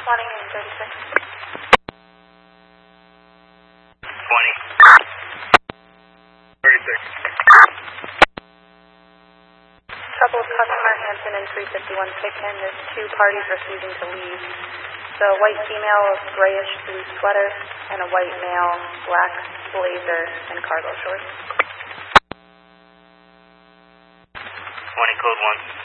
Morning and 36. 20. 36. Couple of customer Hanson and 351 Pickman. There's two parties refusing to leave. The white female, grayish blue sweater, and a white male, black blazer and cargo shorts. 20 code 1.